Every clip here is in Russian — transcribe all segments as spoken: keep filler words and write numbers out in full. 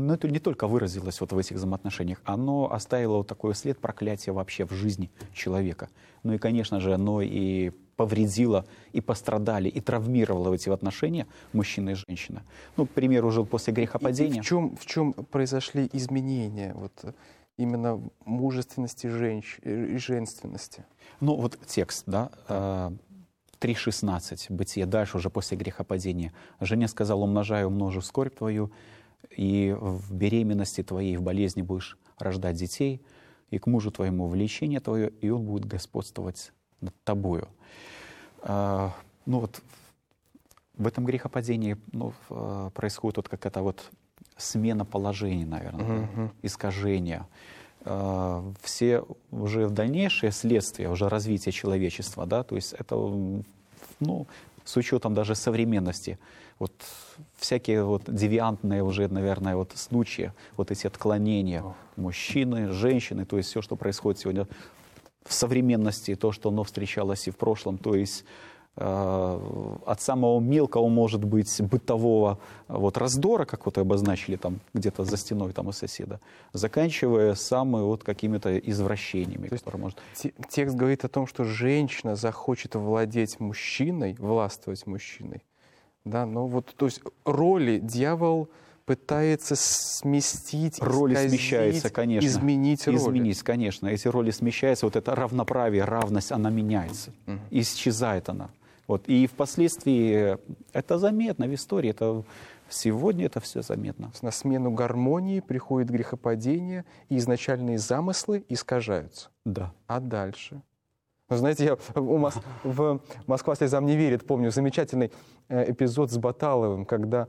но это не только выразилось вот в этих взаимоотношениях, оно оставило вот такой след проклятия вообще в жизни человека. Ну и, конечно же, оно и повредило, и пострадали, и травмировало эти отношения мужчина и женщина. Ну, к примеру, уже после грехопадения. И в чем, в чем произошли изменения вот, именно мужественности женщ... и женственности? Ну, вот текст, да, три шестнадцать, Бытие, дальше уже после грехопадения. «Жене сказал, умножаю, умножу скорбь твою, и в беременности твоей, в болезни будешь рождать детей, и к мужу твоему влечение твое, и он будет господствовать над тобою». А, ну вот в этом грехопадении ну, происходит вот какая-то вот смена положений, наверное, uh-huh. искажения. А, все уже в дальнейшее следствие уже развития человечества, да, то есть это, ну, с учетом даже современности, вот всякие вот девиантные уже, наверное, вот случаи, вот эти отклонения oh. мужчины, женщины, то есть все, что происходит сегодня в современности, то, что оно встречалось и в прошлом, то есть э, от самого мелкого, может быть, бытового вот, раздора, как вот обозначили там где-то за стеной там у соседа, заканчивая самыми вот какими-то извращениями. То есть, которые, может... Текст говорит о том, что женщина захочет владеть мужчиной, властвовать мужчиной. Да, но вот, то есть роли дьявол пытается сместить, роли исказить, смещаются, конечно. Изменить роли. Изменить, конечно. Эти роли смещаются, вот это равноправие, равность, она меняется. Угу. Исчезает она. Вот. И впоследствии это заметно в истории. Это, сегодня это все заметно. На смену гармонии приходит грехопадение, и изначальные замыслы искажаются. Да. А дальше? Ну, знаете, я у Мос... в «Москва слезам не верит» помню замечательный эпизод с Баталовым, когда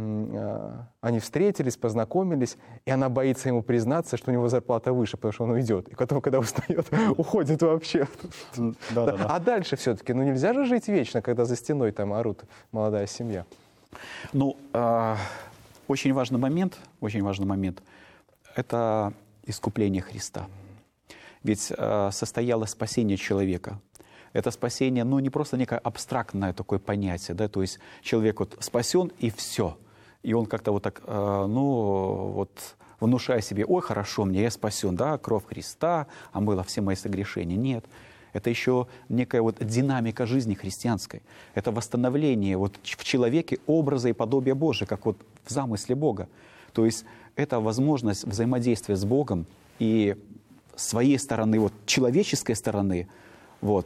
они встретились, познакомились, и она боится ему признаться, что у него зарплата выше, потому что он уйдет. И потом, когда устает, уходит вообще. Да, да, да. А дальше все-таки, ну нельзя же жить вечно, когда за стеной там орут молодая семья. Ну, э, очень важный момент, очень важный момент, это искупление Христа. Ведь э, состоялось спасение человека. Это спасение, ну, не просто некое абстрактное такое понятие, да, то есть человек вот спасен и все. И он как-то вот так, э, ну, вот внушая себе, ой, хорошо мне, я спасен, да, кровь Христа, омыла все мои согрешения. Нет, это еще некая вот динамика жизни христианской. Это восстановление вот в человеке образа и подобия Божия, как вот в замысле Бога. То есть это возможность взаимодействия с Богом и с своей стороны, вот человеческой стороны, вот,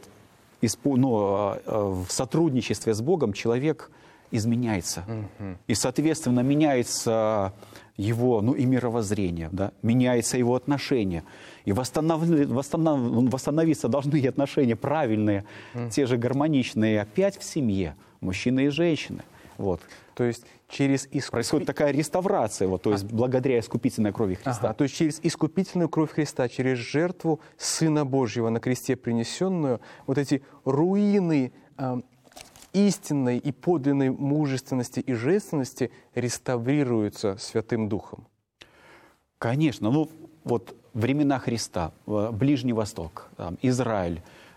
но в сотрудничестве с Богом человек изменяется. Mm-hmm. И, соответственно, меняется его, ну, и мировоззрение, да? Меняется его отношение. И восстанов... Восстанов... восстановиться должны и отношения правильные, mm-hmm. те же гармоничные, опять в семье, мужчины и женщины. Вот. То есть через искуп... происходит такая реставрация, вот, то есть а... благодаря искупительной крови Христа. Ага, то есть через искупительную кровь Христа, через жертву Сына Божьего на кресте принесенную, вот эти руины э, истинной и подлинной мужественности и женственности реставрируются Святым Духом. Конечно. Ну, вот времена Христа, Ближний Восток, там, Израиль,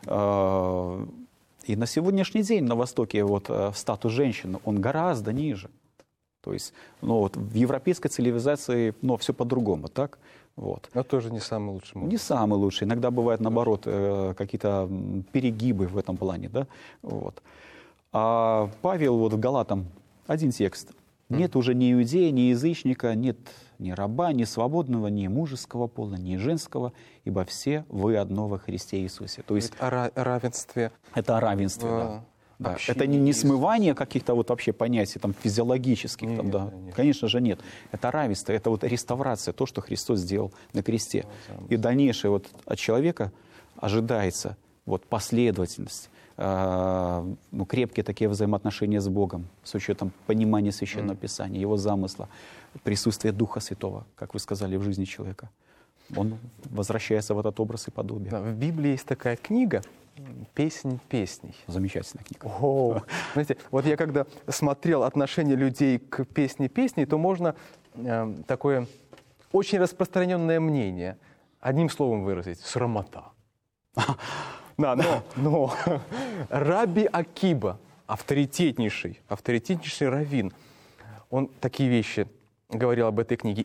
э, и на сегодняшний день на Востоке вот, статус женщины, он гораздо ниже. То есть, ну, вот, в европейской цивилизации, ну, все по-другому, так? Вот. Но тоже не самый лучший момент. Не самый лучший. Иногда бывают, наоборот, э, какие-то перегибы в этом плане, да? Вот. А Павел вот в Галатам один текст. Нет уже ни иудея, ни язычника, нет ни раба, ни свободного, ни мужеского пола, ни женского, ибо все вы одно во Христе Иисусе. То есть о равенстве. Это о равенстве, да. Да. Это не, не смывание каких-то вот вообще понятий там, физиологических. Нет, там, да. Нет. Конечно же нет. Это равенство, это вот реставрация, то, что Христос сделал на кресте. И дальнейшее вот от человека ожидается вот, последовательность, э, ну, крепкие такие взаимоотношения с Богом, с учетом понимания Священного mm. Писания, Его замысла, присутствие Духа Святого, как вы сказали, в жизни человека. Он возвращается в этот образ и подобие. Да, в Библии есть такая книга «Песнь песней». Замечательная книга. О, знаете, вот я когда смотрел отношение людей к «Песне песней», то можно э, такое очень распространенное мнение одним словом выразить – срамота. Да, но, но Раби Акиба, авторитетнейший, авторитетнейший раввин, он такие вещи говорил об этой книге.